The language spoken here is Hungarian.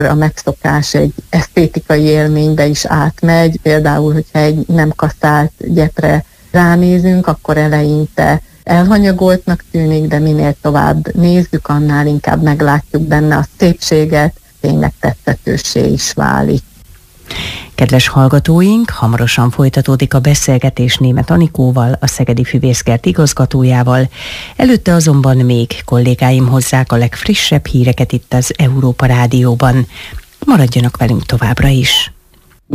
a megszokás egy esztétikai élménybe is átmegy. Például, hogyha egy nem kaszált gyepre ránézünk, akkor eleinte elhanyagoltnak tűnik, de minél tovább nézzük, annál inkább meglátjuk benne a szépséget, tényleg tetszetőssé is válik. Kedves hallgatóink, hamarosan folytatódik a beszélgetés Németh Anikóval, a Szegedi Füvészkert igazgatójával. Előtte azonban még kollégáim hozzák a legfrissebb híreket itt az Európa Rádióban. Maradjanak velünk továbbra is!